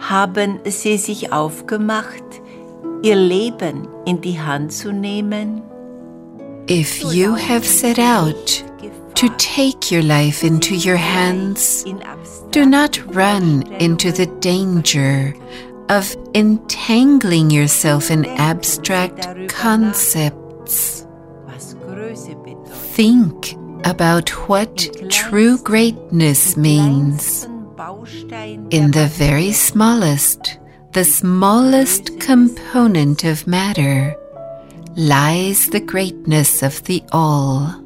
haben sie sich aufgemacht, ihr Leben in die Hand zu nehmen? If you have set out to take your life into your hands, do not run into the danger of entangling yourself in abstract concepts. Think about what true greatness means. In the very smallest, the smallest component of matter, lies the greatness of the all.